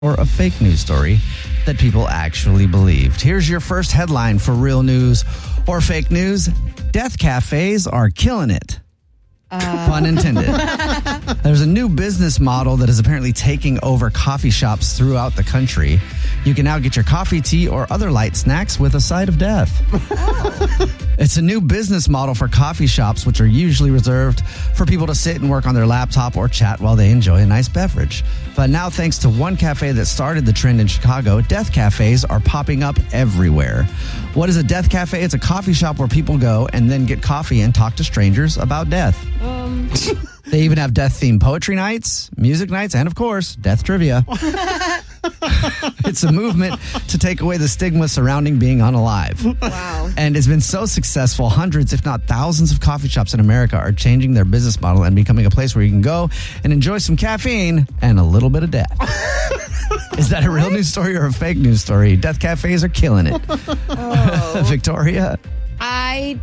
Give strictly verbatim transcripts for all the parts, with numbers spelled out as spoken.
or a fake news story that people actually believed. Here's your first headline for real news or fake news. Death cafes are killing it. Uh. Pun intended. There's a new business model that is apparently taking over coffee shops throughout the country. You can now get your coffee, tea, or other light snacks with a side of death. Oh. It's a new business model for coffee shops, which are usually reserved for people to sit and work on their laptop or chat while they enjoy a nice beverage. But now, thanks to one cafe that started the trend in Chicago, death cafes are popping up everywhere. What is a death cafe? It's a coffee shop where people go and then get coffee and talk to strangers about death. Um. They even have death-themed poetry nights, music nights, and, of course, death trivia. It's a movement to take away the stigma surrounding being unalive. Wow. And it's been so successful, hundreds, if not thousands, of coffee shops in America are changing their business model and becoming a place where you can go and enjoy some caffeine and a little bit of death. Is that a real news story or a fake news story? Death cafes are killing it. Oh. Victoria? I...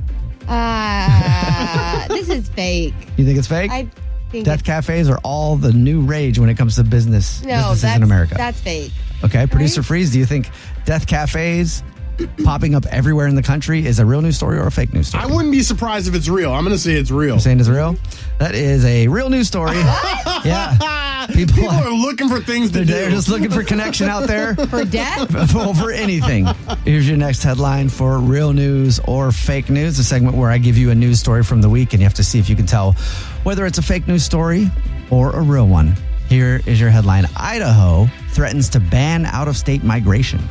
Uh, this is fake. You think it's fake? I think Death cafes are all the new rage when it comes to business no, businesses that's, in America. That's fake. Okay, Producer Right? Freeze, do you think death cafes popping up everywhere in the country is a real news story or a fake news story? I wouldn't be surprised if it's real. I'm going to say it's real. You're saying it's real? That is a real news story. Yeah. People, People are looking for things to they're, do. They're just looking for connection out there. For death? For, for anything. Here's your next headline for real news or fake news, a segment where I give you a news story from the week and you have to see if you can tell whether it's a fake news story or a real one. Here is your headline. Idaho threatens to ban out-of-state migration.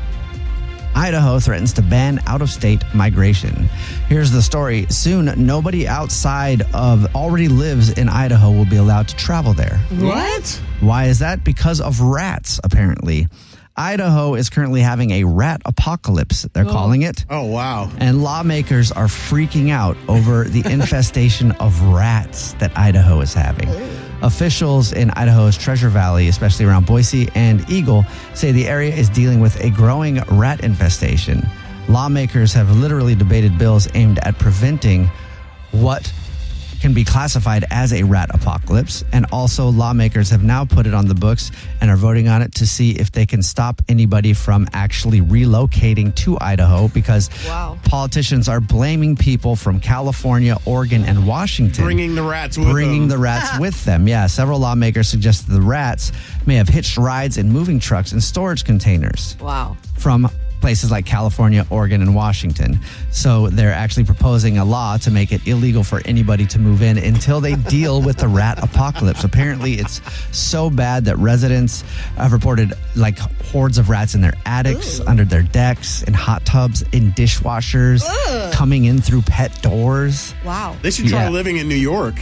Idaho threatens to ban out-of-state migration. Here's the story. Soon, nobody outside of already lives in Idaho will be allowed to travel there. What? Why is that? Because of rats, apparently. Idaho is currently having a rat apocalypse, they're oh. calling it. Oh, wow. And lawmakers are freaking out over the infestation of rats that Idaho is having. Ooh. Officials in Idaho's Treasure Valley, especially around Boise and Eagle, say the area is dealing with a growing rat infestation. Lawmakers have literally debated bills aimed at preventing what can be classified as a rat apocalypse, and also lawmakers have now put it on the books and are voting on it to see if they can stop anybody from actually relocating to Idaho, because wow. politicians are blaming people from California, Oregon, and Washington. Bringing the rats with Bringing them. the rats ah. with them. Yeah, several lawmakers suggest the rats may have hitched rides in moving trucks and storage containers. Wow. From places like California, Oregon, and Washington. So they're actually proposing a law to make it illegal for anybody to move in until they deal with the rat apocalypse. Apparently, it's so bad that residents have reported like hordes of rats in their attics, Ooh. under their decks, in hot tubs, in dishwashers, Ugh. coming in through pet doors. Wow. They should try yeah. living in New York.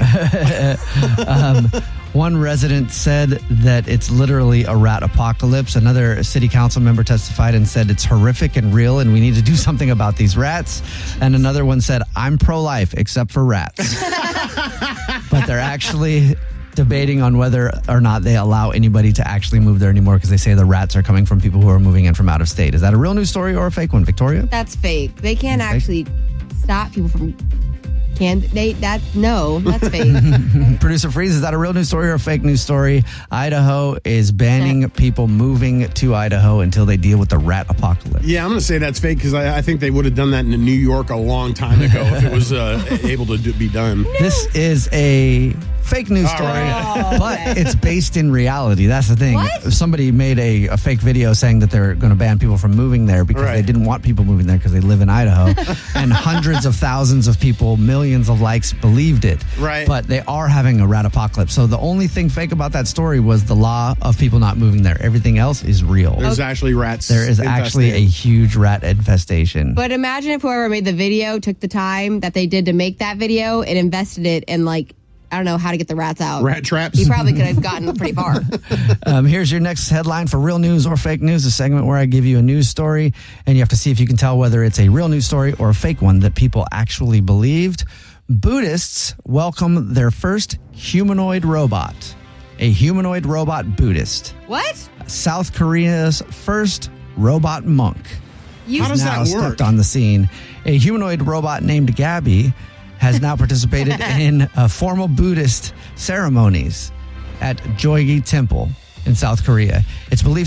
um, One resident said that it's literally a rat apocalypse. Another city council member testified and said it's horrific and real and we need to do something about these rats. And another one said, I'm pro-life except for rats. But they're actually debating on whether or not they allow anybody to actually move there anymore because they say the rats are coming from people who are moving in from out of state. Is that a real news story or a fake one, Victoria? That's fake. They can't That's actually fake? stop people from... Can they? That no, that's fake. Producer Freeze, is that a real news story or a fake news story? Idaho is banning yeah. people moving to Idaho until they deal with the rat apocalypse. Yeah, I'm going to say that's fake because I, I think they would have done that in New York a long time ago if it was uh, able to do, be done. No. This is a fake news story, right. but it's based in reality. That's the thing. What? Somebody made a, a fake video saying that they're going to ban people from moving there because right. they didn't want people moving there because they live in Idaho. And hundreds of thousands of people, millions of likes, believed it. Right. But they are having a rat apocalypse. So the only thing fake about that story was the law of people not moving there. Everything else is real. There's okay. actually rats. There is actually a huge rat infestation. But imagine if whoever made the video took the time that they did to make that video and invested it in, like, I don't know how to get the rats out. Rat traps. He probably could have gotten pretty far. um, here's your next headline for real news or fake news, a segment where I give you a news story and you have to see if you can tell whether it's a real news story or a fake one that people actually believed. Buddhists welcome their first humanoid robot. A humanoid robot Buddhist. What? South Korea's first robot monk. You How does now that work? Stepped on the scene. A humanoid robot named Gabby has now participated in uh, formal Buddhist ceremonies at Jogi Temple in South Korea. It's believed